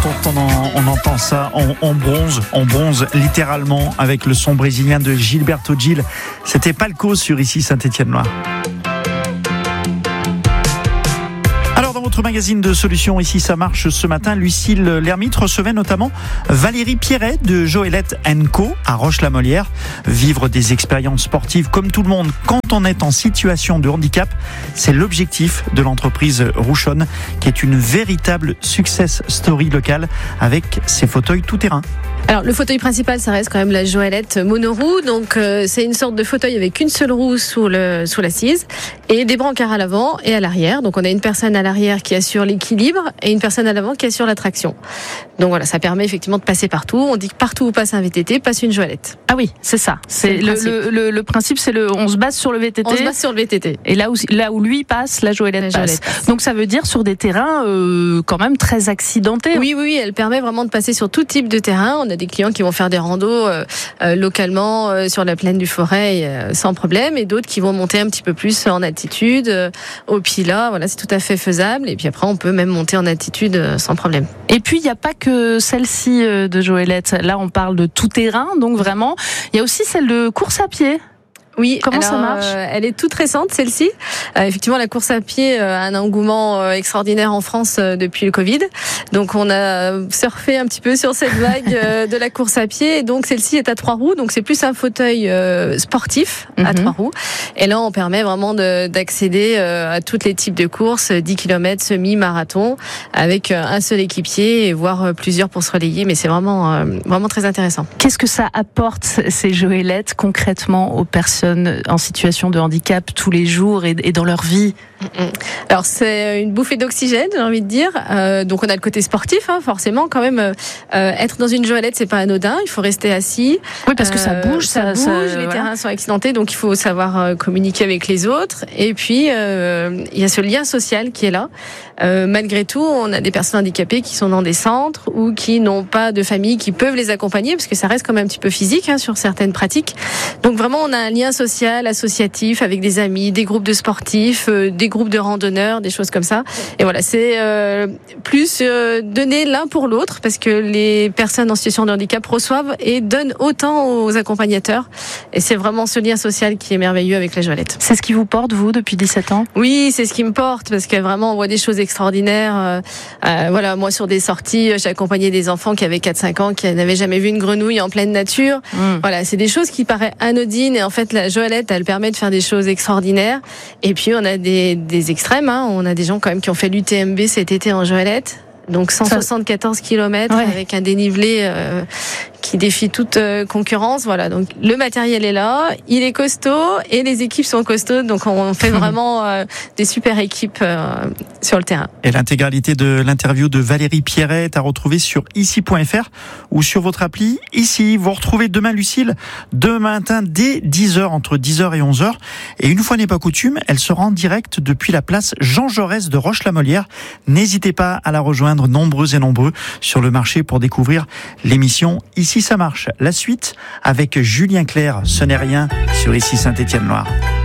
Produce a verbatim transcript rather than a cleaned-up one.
quand on, en, on entend ça, on, on bronze, on bronze littéralement avec le son brésilien de Gilberto Gil. C'était Palco sur Ici Saint-Étienne-Loire. Alors dans votre magazine de solutions Ici ça marche ce matin, Lucille Lermite recevait notamment Valérie Pierret de Joëlette and Co à Roche-la-Molière. Vivre des expériences sportives comme tout le monde quand on est en situation de handicap, c'est l'objectif de l'entreprise Rouchonne qui est une véritable success story locale avec ses fauteuils tout-terrain. Alors le fauteuil principal, ça reste quand même la Joëlette monoroue, donc euh, c'est une sorte de fauteuil avec une seule roue sous le sous l'assise et des brancards à l'avant et à l'arrière. Donc on a une personne à l'arrière qui assure l'équilibre et une personne à l'avant qui assure la traction. Donc voilà, ça permet effectivement de passer partout. On dit que partout où passe un V T T, passe une Joëlette. Ah oui, c'est ça. C'est, c'est le, le, principe. Le, le, le principe, c'est le, on se base sur le V T T. On se base sur le V T T. Et là où là où lui passe, la Joëlette, la passe. Joëlette passe. Donc ça veut dire sur des terrains euh, quand même très accidentés. Oui, oui, oui, elle permet vraiment de passer sur tout type de terrain. On a des clients qui vont faire des randos euh, euh, localement euh, sur la plaine du Forêt euh, sans problème, et d'autres qui vont monter un petit peu plus en altitude, euh, au Pilat. Voilà, c'est tout à fait faisable. Et puis après, on peut même monter en altitude euh, sans problème. Et puis il n'y a pas que celle-ci euh, de Joëlette. Là, on parle de tout terrain, donc vraiment. Il y a aussi celle de course à pied. Oui, comment alors, ça marche euh, Elle est toute récente, celle-ci. Euh, effectivement, la course à pied euh, a un engouement euh, extraordinaire en France euh, depuis le Covid. Donc, on a surfé un petit peu sur cette vague euh, de la course à pied. Et donc, celle-ci est à trois roues. Donc, c'est plus un fauteuil euh, sportif à mm-hmm. trois roues. Et là, on permet vraiment de, d'accéder euh, à tous les types de courses, dix kilomètres, semi, marathon, avec euh, un seul équipier et voire euh, plusieurs pour se relayer. Mais c'est vraiment, euh, vraiment très intéressant. Qu'est-ce que ça apporte, ces Joëlettes, concrètement aux personnes en situation de handicap tous les jours et, et dans leur vie? Alors c'est une bouffée d'oxygène, j'ai envie de dire. Euh, donc on a le côté sportif, hein, forcément. Quand même, euh, être dans une Joëlette, c'est pas anodin. Il faut rester assis. Oui, parce que ça bouge, ça, ça bouge. Ça, les voilà. terrains sont accidentés, donc il faut savoir euh, communiquer avec les autres. Et puis euh, il y a ce lien social qui est là. Euh, malgré tout, on a des personnes handicapées qui sont dans des centres ou qui n'ont pas de famille qui peuvent les accompagner, parce que ça reste quand même un petit peu physique hein, sur certaines pratiques. Donc vraiment, on a un lien social, associatif, avec des amis, des groupes de sportifs, euh, des groupes de randonneurs, des choses comme ça. Et voilà, c'est euh, plus euh, donner l'un pour l'autre, parce que les personnes en situation de handicap reçoivent et donnent autant aux accompagnateurs. Et c'est vraiment ce lien social qui est merveilleux avec la Joëlette. C'est ce qui vous porte, vous, depuis dix-sept ans? Oui, c'est ce qui me porte, parce que vraiment, on voit des choses extraordinaires. Euh, euh, voilà, moi, sur des sorties, j'ai accompagné des enfants qui avaient quatre cinq ans, qui n'avaient jamais vu une grenouille en pleine nature. Mmh. Voilà, c'est des choses qui paraissent anodines, et en fait, la Joëlette, elle permet de faire des choses extraordinaires. Et puis, on a des, des extrêmes, hein. On a des gens quand même qui ont fait l'U T M B cet été en Joëlette. Donc cent soixante-quatorze kilomètres ouais. avec un dénivelé euh, qui défie toute euh, concurrence. Voilà, donc le matériel est là, il est costaud et les équipes sont costauds. Donc on fait vraiment euh, des super équipes euh, sur le terrain. Et l'intégralité de l'interview de Valérie Pierret est à retrouver sur ici point f r ou sur votre appli Ici. Vous retrouvez demain Lucille, demain matin dès dix heures, entre dix heures et onze heures. Et une fois n'est pas coutume, elle sera en direct depuis la place Jean Jaurès de Roche-la-Molière. N'hésitez pas à la rejoindre, nombreux et nombreux sur le marché, pour découvrir l'émission Ici ça marche. La suite avec Julien Clerc, ce n'est rien, sur Ici Saint-Étienne-Loire.